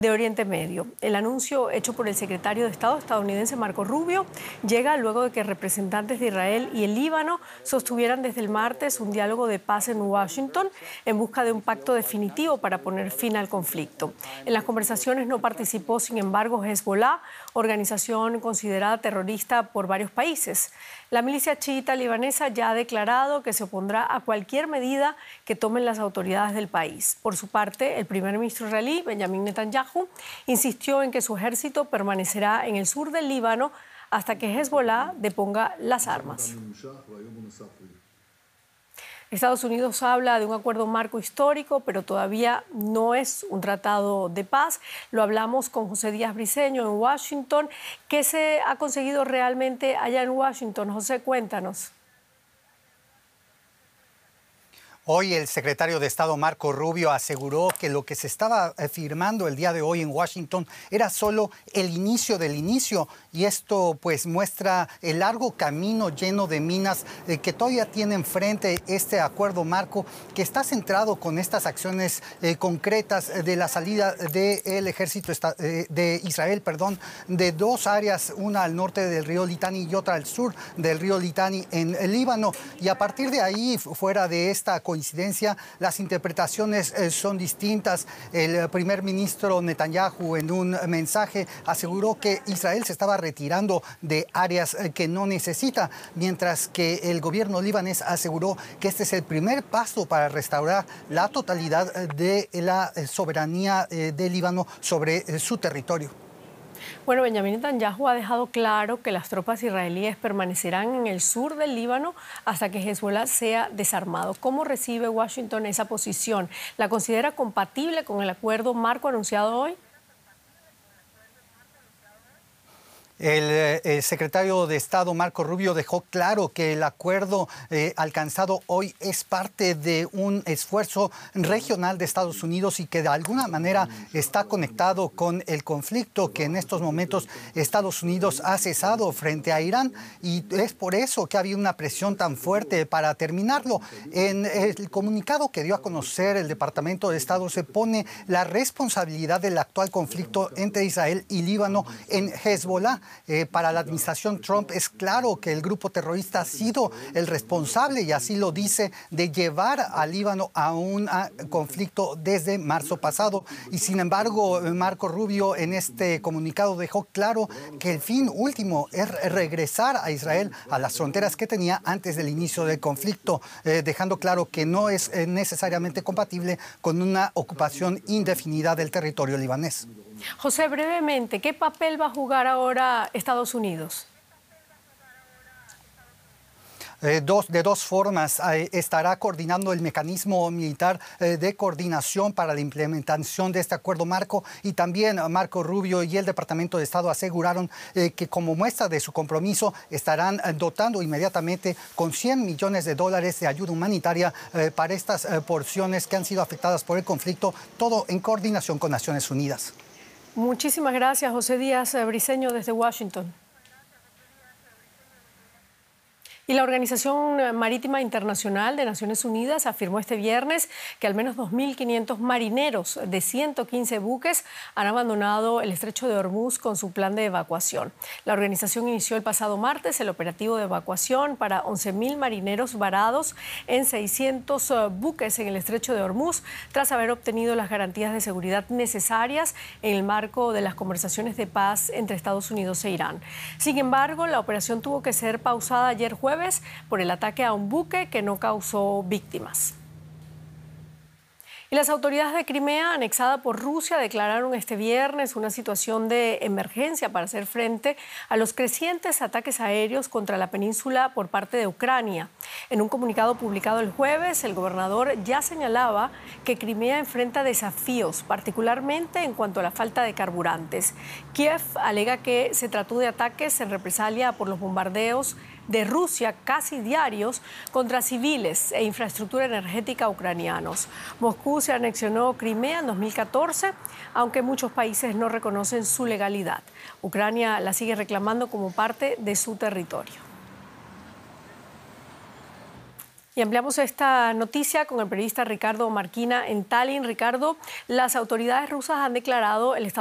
de Oriente Medio. El anuncio hecho por el secretario de Estado estadounidense Marco Rubio llega luego de que representantes de Israel y el Líbano sostuvieran desde el martes un diálogo de paz en Washington en busca de un pacto definitivo para poner fin al conflicto. En las conversaciones no participó, sin embargo, Hezbollah, organización considerada terrorista por varios países. La milicia chiita libanesa ya ha declarado que se opondrá a cualquier medida que tomen las autoridades del país. Por su parte, el primer ministro israelí, Benjamin Netanyahu, insistió en que su ejército permanecerá en el sur del Líbano hasta que Hezbollah deponga las armas. Estados Unidos habla de un acuerdo marco histórico, pero todavía no es un tratado de paz. Lo hablamos con José Díaz Briceño en Washington. ¿Qué se ha conseguido realmente allá en Washington? José, cuéntanos. Hoy el secretario de Estado Marco Rubio aseguró que lo que se estaba firmando el día de hoy en Washington era solo el inicio del inicio, y esto pues muestra el largo camino lleno de minas que todavía tiene enfrente este acuerdo marco, que está centrado con estas acciones concretas de la salida del ejército de Israel, de dos áreas, una al norte del río Litani y otra al sur del río Litani en el Líbano. Y a partir de ahí, fuera de esta coincidencia, las interpretaciones son distintas. El primer ministro Netanyahu en un mensaje aseguró que Israel se estaba retirando de áreas que no necesita, mientras que el gobierno libanés aseguró que este es el primer paso para restaurar la totalidad de la soberanía del Líbano sobre su territorio. Bueno, Benjamin Netanyahu ha dejado claro que las tropas israelíes permanecerán en el sur del Líbano hasta que Hezbollah sea desarmado. ¿Cómo recibe Washington esa posición? ¿La considera compatible con el acuerdo marco anunciado hoy? El secretario de Estado Marco Rubio dejó claro que el acuerdo alcanzado hoy es parte de un esfuerzo regional de Estados Unidos y que de alguna manera está conectado con el conflicto que en estos momentos Estados Unidos ha cesado frente a Irán, y es por eso que ha habido una presión tan fuerte para terminarlo. En el comunicado que dio a conocer el Departamento de Estado se pone la responsabilidad del actual conflicto entre Israel y Líbano en Hezbollah. Para la administración Trump es claro que el grupo terrorista ha sido el responsable, y así lo dice, de llevar al Líbano a un conflicto desde marzo pasado. Y sin embargo, Marco Rubio en este comunicado dejó claro que el fin último es regresar a Israel a las fronteras que tenía antes del inicio del conflicto, dejando claro que no es necesariamente compatible con una ocupación indefinida del territorio libanés. José, brevemente, ¿qué papel va a jugar ahora Estados Unidos? De dos formas. Estará coordinando el mecanismo militar de coordinación para la implementación de este acuerdo marco, y también Marco Rubio y el Departamento de Estado aseguraron que como muestra de su compromiso estarán dotando inmediatamente con $100 millones de ayuda humanitaria para estas porciones que han sido afectadas por el conflicto, todo en coordinación con Naciones Unidas. Muchísimas gracias, José Díaz Briceño, desde Washington. Y la Organización Marítima Internacional de Naciones Unidas afirmó este viernes que al menos 2.500 marineros de 115 buques han abandonado el estrecho de Hormuz con su plan de evacuación. La organización inició el pasado martes el operativo de evacuación para 11.000 marineros varados en 600 buques en el estrecho de Hormuz, tras haber obtenido las garantías de seguridad necesarias en el marco de las conversaciones de paz entre Estados Unidos e Irán. Sin embargo, la operación tuvo que ser pausada ayer jueves por el ataque a un buque que no causó víctimas. Y las autoridades de Crimea, anexada por Rusia, declararon este viernes una situación de emergencia para hacer frente a los crecientes ataques aéreos contra la península por parte de Ucrania. En un comunicado publicado el jueves, el gobernador ya señalaba que Crimea enfrenta desafíos, particularmente en cuanto a la falta de carburantes. Kiev alega que se trató de ataques en represalia por los bombardeos de Rusia casi diarios contra civiles e infraestructura energética ucranianos. Moscú se anexionó Crimea en 2014, aunque muchos países no reconocen su legalidad. Ucrania la sigue reclamando como parte de su territorio. Y ampliamos esta noticia con el periodista Ricardo Marquina en Tallinn. Ricardo, las autoridades rusas han declarado el estado